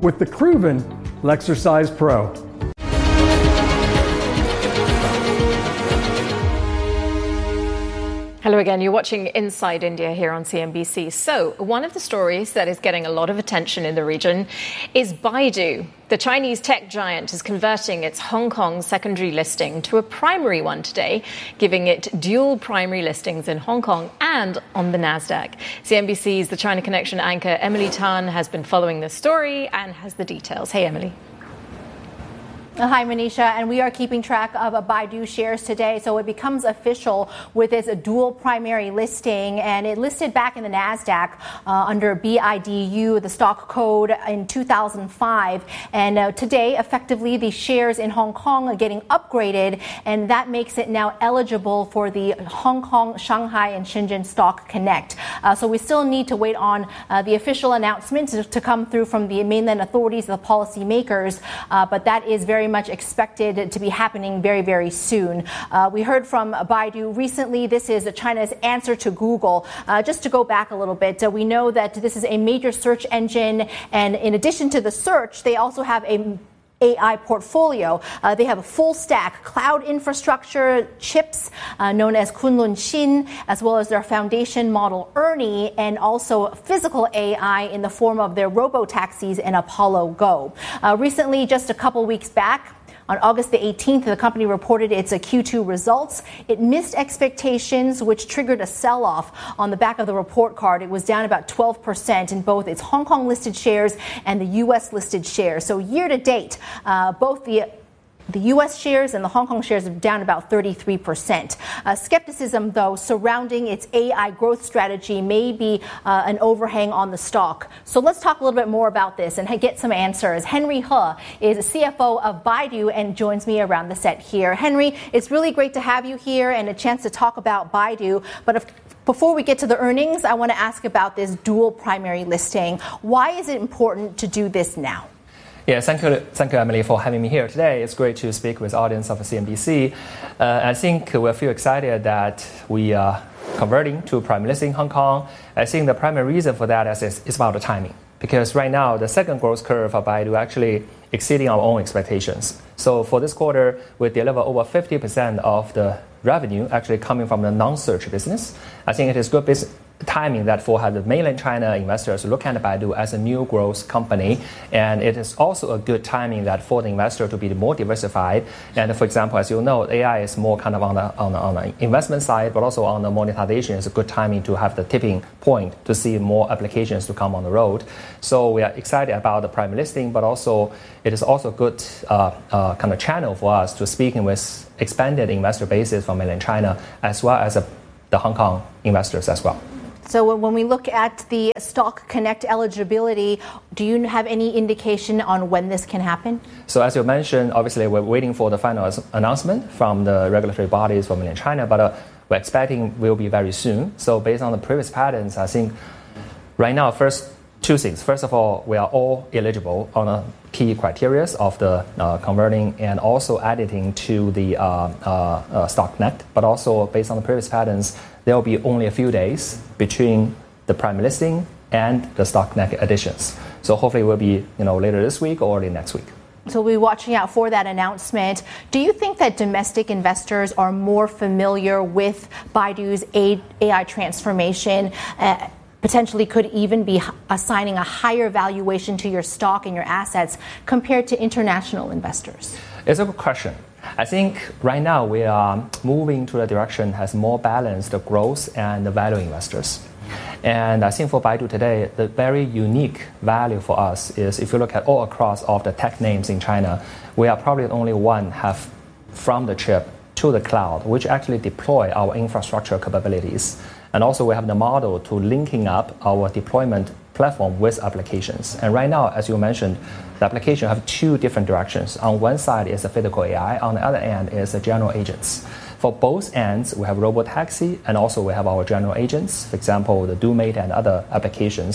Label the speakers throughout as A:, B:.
A: with the Cruven Lexercise Pro.
B: Hello again, you're watching Inside India here on CNBC. So, one of the stories that is getting a lot of attention in the region is Baidu. The Chinese tech giant is converting its Hong Kong secondary listing to a primary one today, giving it dual primary listings in Hong Kong and on the Nasdaq. CNBC's The China Connection anchor Emily Tan has been following this story and has the details. Hey, Emily.
C: Hi, Manisha, and we are keeping track of Baidu shares today. So it becomes official with its dual primary listing, and it listed back in the NASDAQ under BIDU, the stock code, in 2005. And today, effectively, the shares in Hong Kong are getting upgraded, and that makes it now eligible for the Hong Kong, Shanghai, and Shenzhen Stock Connect. So we still need to wait on the official announcement to come through from the mainland authorities, the policymakers, but that is very much expected to be happening very, very soon. We heard from Baidu recently. This is China's answer to Google. Just to go back a little bit, we know that this is a major search engine, and in addition to the search, they also have a AI portfolio. They have a full stack cloud infrastructure chips known as Kunlun Xin, as well as their foundation model Ernie, and also physical AI in the form of their robo-taxis and Apollo Go. Recently, just a couple weeks back, on August the 18th, the company reported its Q2 results. It missed expectations, which triggered a sell-off on the back of the report card. It was down about 12% in both its Hong Kong listed shares and the U.S. listed shares. So year to date, both the U.S. shares and the Hong Kong shares are down about 33%. Skepticism, though, surrounding its AI growth strategy may be an overhang on the stock. So let's talk a little bit more about this and get some answers. Henry He is CFO of Baidu and joins me around the set here. Henry, it's really great to have you here and a chance to talk about Baidu. But before we get to the earnings, I want to ask about this dual primary listing. Why is it important to do this now?
D: Yeah, thank you, Emily, for having me here today. It's great to speak with the audience of CNBC. I think we feel excited that we are converting to primary listing in Hong Kong. I think the primary reason for that is about the timing. Because right now, the second growth curve of Baidu actually exceeding our own expectations. So for this quarter, we deliver over 50% of the revenue actually coming from the non-search business. I think it is good business timing that for the mainland China investors look at Baidu as a new growth company, and it is also a good timing that for the investor to be more diversified. And for example, as you know, AI is more kind of on the investment side, but also on the monetization. It's a good timing to have the tipping point to see more applications to come on the road. So we are excited about the primary listing, but also it is also a good kind of channel for us to speaking with expanded investor bases from mainland China, as well as the Hong Kong investors as well.
C: So when we look at the Stock Connect eligibility, do you have any indication on when this can happen?
D: So as you mentioned, obviously we're waiting for the final announcement from the regulatory bodies from mainland China, but we're expecting will be very soon. So based on the previous patterns, I think right now, first two things. First of all, we are all eligible on the key criteria of the converting and also editing to the Stock Connect. But also based on the previous patterns, there will be only a few days between the primary listing and the Stock Connect additions. So hopefully it will be later this week or early next week.
C: So we'll be watching out for that announcement. Do you think that domestic investors are more familiar with Baidu's AI transformation? Potentially could even be assigning a higher valuation to your stock and your assets compared to international investors?
D: It's a good question. I think right now we are moving to a direction has more balanced growth and the value investors. And I think for Baidu today, the very unique value for us is if you look at all across all the tech names in China, we are probably the only one have from the chip to the cloud, which actually deploy our infrastructure capabilities. And also we have the model to linking up our deployment platform with applications. And right now, as you mentioned, the application have two different directions. On one side is the physical AI, on the other end is the general agents. For both ends, we have robo-taxi, and also we have our general agents, for example, the DoMate and other applications.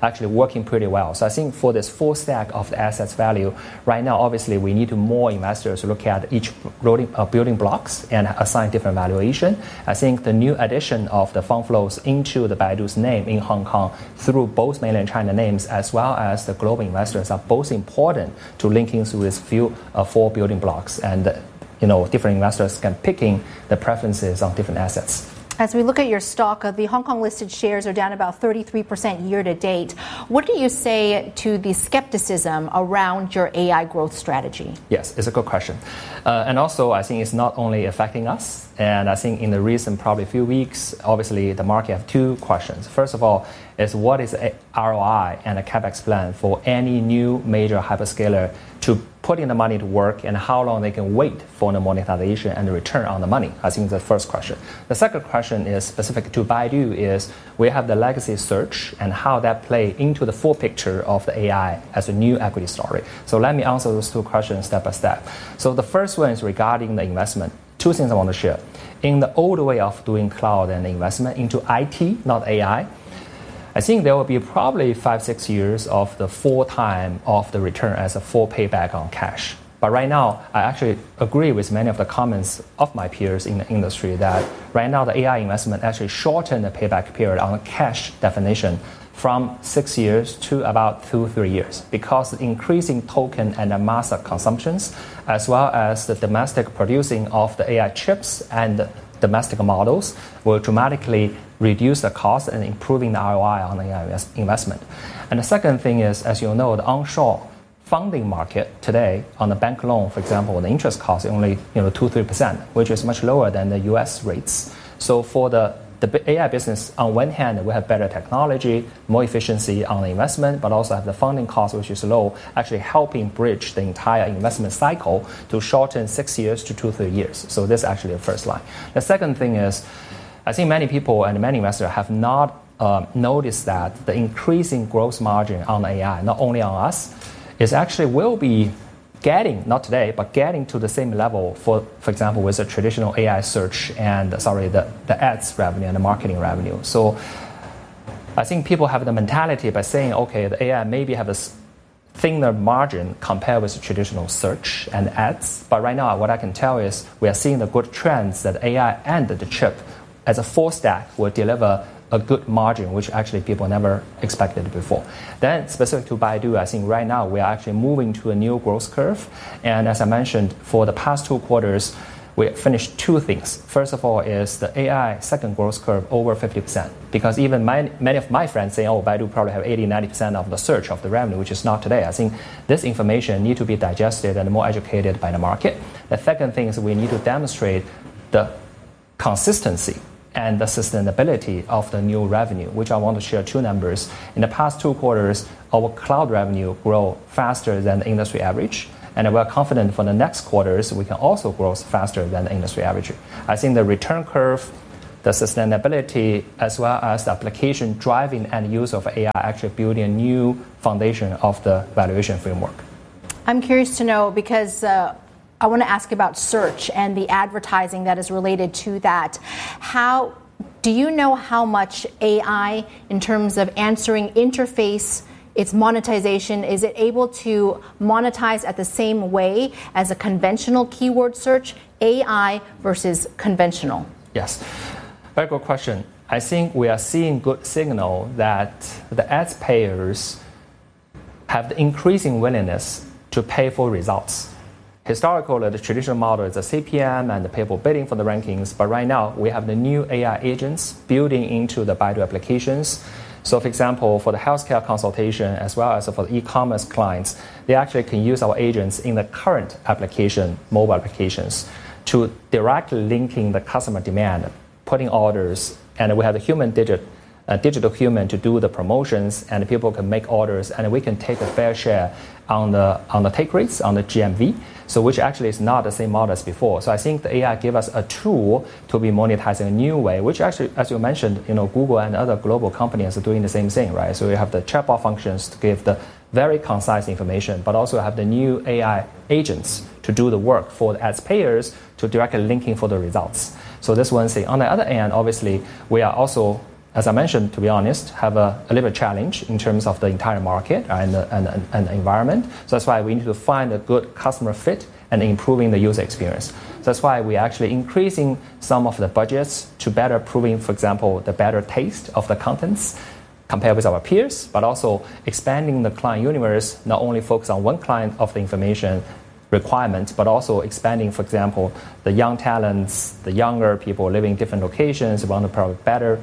D: actually working pretty well. So I think for this full stack of the assets value, right now, obviously, we need more investors look at each building blocks and assign different valuation. I think the new addition of the fund flows into the Baidu's name in Hong Kong through both mainland China names as well as the global investors are both important to linking through these four building blocks, and different investors can picking the preferences on different assets.
C: As we look at your stock, the Hong Kong listed shares are down about 33% year to date. What do you say to the skepticism around your AI growth strategy?
D: Yes, it's a good question. And also, I think it's not only affecting us. And I think in the recent probably few weeks, obviously the market have two questions. First of all, is what is a ROI and a CapEx plan for any new major hyperscaler to put in the money to work, and how long they can wait for the monetization and the return on the money? I think that's the first question. The second question is specific to Baidu is we have the legacy search and how that play into the full picture of the AI as a new equity story. So let me answer those two questions step by step. So the first one is regarding the investment. Two things I want to share. In the old way of doing cloud and investment into IT, not AI, I think there will be probably 5-6 years of the full time of the return as a full payback on cash. But right now, I actually agree with many of the comments of my peers in the industry that right now the AI investment actually shortened the payback period on a cash definition from 6 years to about 2-3 years, because the increasing token and the mass consumptions, as well as the domestic producing of the AI chips and domestic models, will dramatically reduce the cost and improving the ROI on the AI investment. And the second thing is, as you know, the onshore funding market today on the bank loan, for example, the interest cost is only 2-3%, which is much lower than the US rates. So for the AI business, on one hand, we have better technology, more efficiency on the investment, but also have the funding cost, which is low, actually helping bridge the entire investment cycle to shorten 6 years to 2-3 years. So this is actually the first line. The second thing is, I think many people and many investors have not noticed that the increasing gross margin on AI, not only on us, is actually will be getting, not today, but getting to the same level for example, with the traditional AI search and, the ads revenue and the marketing revenue. So I think people have the mentality by saying, okay, the AI maybe have a thinner margin compared with the traditional search and ads. But right now, what I can tell is we are seeing the good trends that AI and the chip as a full stack will deliver a good margin, which actually people never expected before. Then specific to Baidu, I think right now we are actually moving to a new growth curve. And as I mentioned, for the past 2 quarters, we finished 2 things. First of all is the AI second growth curve over 50%. Because even many of my friends say, Baidu probably have 80-90% of the search of the revenue, which is not today. I think this information need to be digested and more educated by the market. The second thing is we need to demonstrate the consistency and the sustainability of the new revenue, which I want to share 2 numbers. In the past 2 quarters, our cloud revenue grow faster than the industry average. And we're confident for the next quarters, we can also grow faster than the industry average. I think the return curve, the sustainability, as well as the application driving and use of AI actually building a new foundation of the valuation framework.
C: I'm curious to know, because I want to ask about search and the advertising that is related to that. How do you know how much AI, in terms of answering interface, its monetization, is it able to monetize at the same way as a conventional keyword search, AI versus conventional?
D: Yes, very good question. I think we are seeing good signal that the ads payers have the increasing willingness to pay for results. Historically, the traditional model is the CPM and the people bidding for the rankings, but right now we have the new AI agents building into the Baidu applications. So for example, for the healthcare consultation, as well as for the e-commerce clients, they actually can use our agents in the current application, mobile applications, to directly linking the customer demand, putting orders, and we have the digital human to do the promotions, and people can make orders, and we can take a fair share on the take rates, on the GMV, so which actually is not the same model as before. So I think the AI give us a tool to be monetizing a new way, which actually, as you mentioned, Google and other global companies are doing the same thing, right? So we have the chatbot functions to give the very concise information, but also have the new AI agents to do the work for the ads payers to directly linking for the results. So this one thing. On the other hand, obviously, we are also as I mentioned, to be honest, have a little bit challenge in terms of the entire market and the environment. So that's why we need to find a good customer fit and improving the user experience. So that's why we're actually increasing some of the budgets to better proving, for example, the better taste of the contents compared with our peers, but also expanding the client universe, not only focus on one client of the information requirement, but also expanding, for example, the young talents, the younger people living in different locations want to provide better,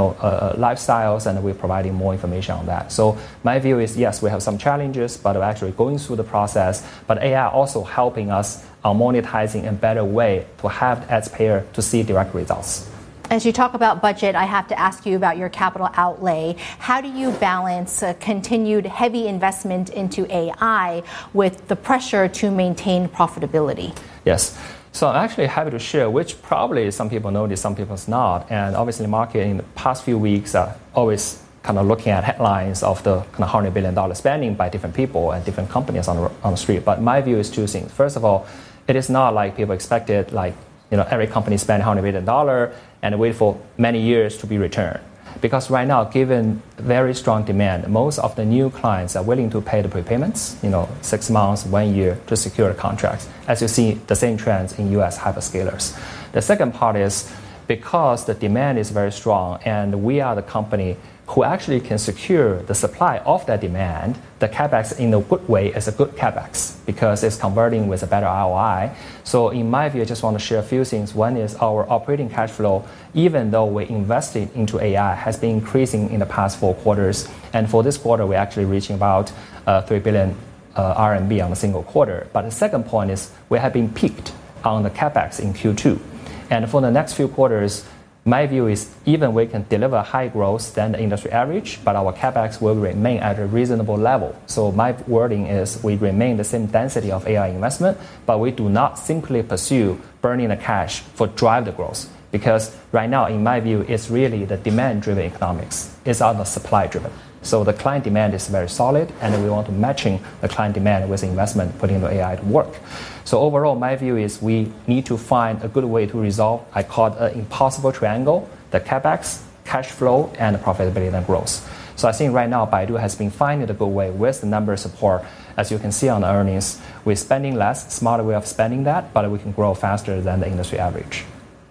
D: lifestyles, and we're providing more information on that. So my view is, yes, we have some challenges, but we're actually going through the process. But AI also helping us on monetizing a better way to have the ads payer to see direct results.
C: As you talk about budget, I have to ask you about your capital outlay. How do you balance continued heavy investment into AI with the pressure to maintain profitability?
D: Yes. So I'm actually happy to share, which probably some people notice, some people's not. And obviously, market in the past few weeks are always kind of looking at headlines of the kind of $100 billion spending by different people and different companies on the street. But my view is two things. First of all, it is not like people expected, every company spend $100 billion and wait for many years to be returned. Because right now, given very strong demand, most of the new clients are willing to pay the prepayments, 6 months, 1 year to secure the contracts. As you see, the same trends in US hyperscalers. The second part is because the demand is very strong and we are the company who actually can secure the supply of that demand, the CapEx in a good way is a good CapEx because it's converting with a better ROI. So in my view, I just want to share a few things. One is our operating cash flow, even though we invested into AI, has been increasing in the past 4 quarters. And for this quarter, we're actually reaching about 3 billion RMB on a single quarter. But the second point is we have been peaked on the CapEx in Q2. And for the next few quarters, my view is even we can deliver high growth than the industry average, but our CapEx will remain at a reasonable level. So my wording is we remain the same density of AI investment, but we do not simply pursue burning the cash for drive the growth. Because right now, in my view, it's really the demand-driven economics. It's not the supply-driven. So the client demand is very solid, and we want to matching the client demand with investment put into AI to work. So overall, my view is we need to find a good way to resolve, I call it an impossible triangle, the CapEx, cash flow, and profitability and growth. So I think right now, Baidu has been finding a good way with the number support. As you can see on the earnings, we're spending less, smarter way of spending that, but we can grow faster than the industry average.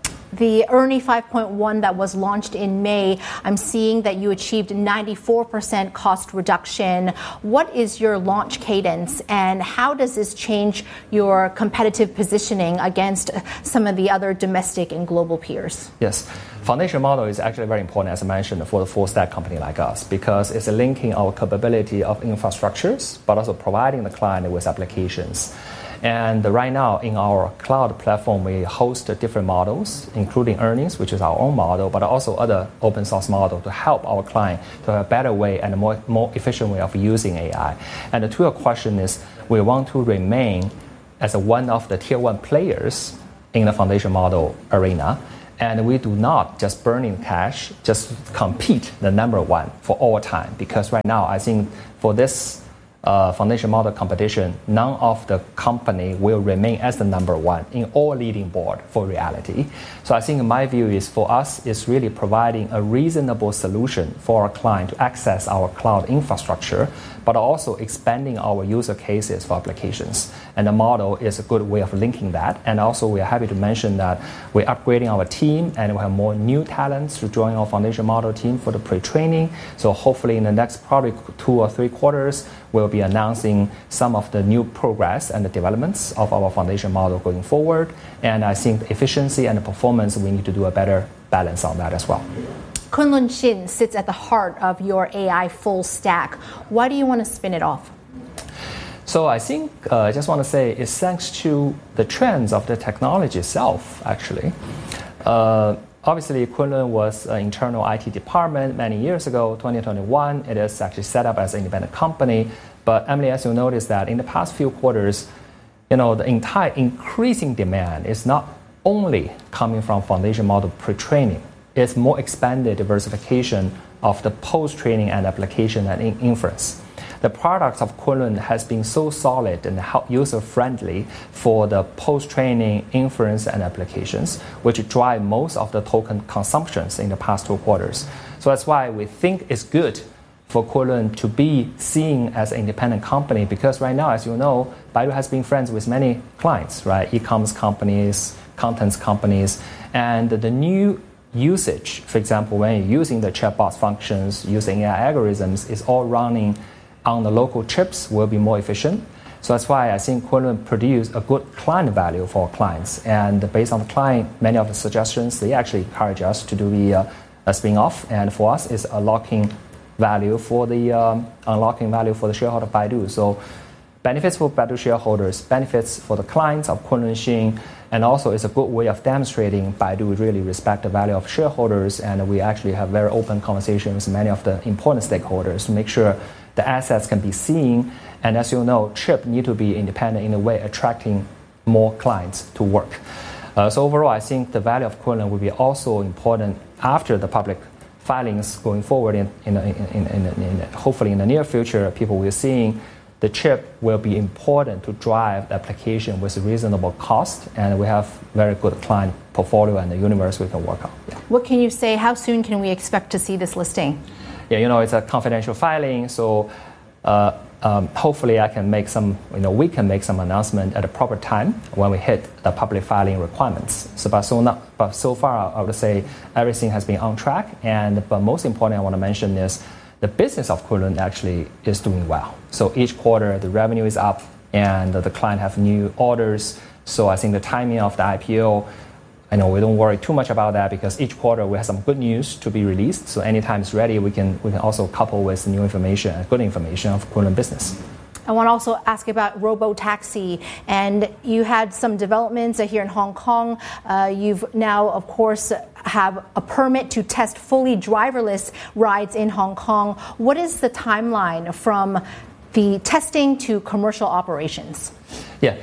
C: The ERNIE 5.1 that was launched in May, I'm seeing that you achieved 94% cost reduction. What is your launch cadence and how does this change your competitive positioning against some of the other domestic and global peers?
D: Yes. Foundation model is actually very important, as I mentioned, for the full stack company like us, because it's linking our capability of infrastructures, but also providing the client with applications. And right now, in our cloud platform, we host different models, including earnings, which is our own model, but also other open source models to help our client to have a better way and a more efficient way of using AI. And to your question is, we want to remain as one of the tier 1 players in the foundation model arena. And we do not just burning cash, just compete the number 1 for all time. Because right now, I think for this foundation model competition, none of the company will remain as the number 1 in all leading board for reality. So I think my view is for us is really providing a reasonable solution for our client to access our cloud infrastructure, but also expanding our user cases for applications. And the model is a good way of linking that. And also we are happy to mention that we're upgrading our team and we have more new talents to join our foundation model team for the pre-training. So hopefully in the next probably 2 or 3 quarters, we'll be announcing some of the new progress and the developments of our foundation model going forward. And I think the efficiency and the performance, we need to do a better balance on that as well.
C: Kunlun Xin sits at the heart of your AI full stack. Why do you want to spin it off?
D: So I think I just want to say it's thanks to the trends of the technology itself, actually. Obviously, Kunlun was an internal IT department many years ago, 2021. It is actually set up as an independent company. But Emily, as you'll notice that in the past few quarters, the entire increasing demand is not only coming from foundation model pre-training. It's more expanded diversification of the post-training and application and inference. The products of Kunlun has been so solid and user-friendly for the post-training inference and applications, which drive most of the token consumptions in the past 2 quarters. So that's why we think it's good for Kunlun to be seen as an independent company, because right now, as you know, Baidu has been friends with many clients, right? E-commerce companies, contents companies, and the new usage, for example, when you're using the chatbot functions, using AI algorithms, is all running on the local chips, will be more efficient. So that's why I think Kunlun produce a good client value for our clients. And based on the client, many of the suggestions, they actually encourage us to do a spin-off. And for us, it's unlocking value for the shareholder of Baidu. So benefits for Baidu shareholders, benefits for the clients of Kunlun Xing, and also it's a good way of demonstrating Baidu really respect the value of shareholders, and we actually have very open conversations with many of the important stakeholders to make sure the assets can be seen. And as you know, chip need to be independent in a way, attracting more clients to work. So overall, I think the value of Kunlun will be also important after the public filings going forward. Hopefully in the near future, people will see the chip will be important to drive the application with reasonable cost, and we have very good client portfolio and the universe we can work on. Yeah.
C: What can you say? How soon can we expect to see this listing?
D: Yeah, it's a confidential filing, so hopefully I can make we can make some announcement at a proper time when we hit the public filing requirements. But so far, I would say everything has been on track. But most important, I want to mention is the business of Kunlun actually is doing well. So each quarter, the revenue is up, and the client have new orders. So I think the timing of the IPO, I know we don't worry too much about that, because each quarter we have some good news to be released. So anytime it's ready, we can also couple with new information, good information of Kunlun business.
C: I want to also ask about Robotaxi, and you had some developments here in Hong Kong. You've now, of course, have a permit to test fully driverless rides in Hong Kong. What is the timeline from the testing to commercial operations?
D: Yeah.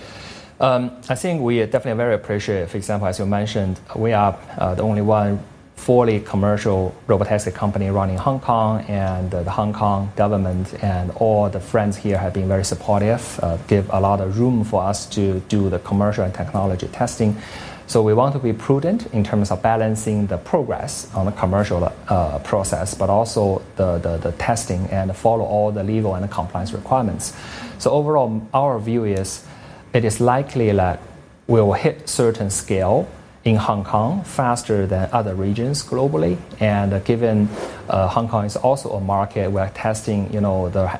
D: I think we definitely very appreciate, for example, as you mentioned, we are the only one fully commercial robotaxi company running Hong Kong, and the Hong Kong government and all the friends here have been very supportive, give a lot of room for us to do the commercial and technology testing. So we want to be prudent in terms of balancing the progress on the commercial process, but also the testing, and follow all the legal and the compliance requirements. So overall, our view is it is likely that we will hit certain scale in Hong Kong faster than other regions globally. And given Hong Kong is also a market, we're testing, the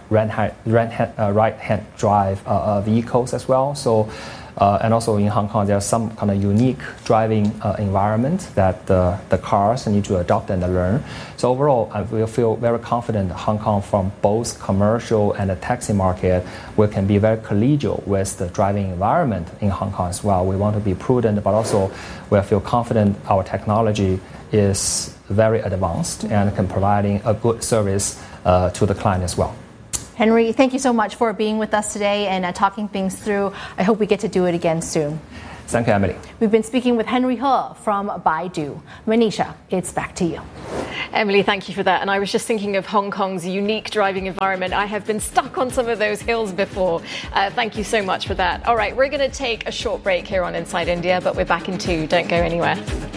D: right-hand drive vehicles as well. So, and also in Hong Kong, there's some kind of unique driving environment that the cars need to adopt and learn. So overall, we feel very confident that Hong Kong, from both commercial and the taxi market, we can be very collegial with the driving environment in Hong Kong as well. We want to be prudent, but also we feel confident our technology is very advanced and can providing a good service to the client as well.
C: Henry, thank you so much for being with us today and talking things through. I hope we get to do it again soon.
D: Thank you, Emily.
C: We've been speaking with Henry He from Baidu. Manisha, it's back to you.
B: Emily, thank you for that. And I was just thinking of Hong Kong's unique driving environment. I have been stuck on some of those hills before. Thank you so much for that. All right, we're going to take a short break here on Inside India, but we're back in 2. Don't go anywhere.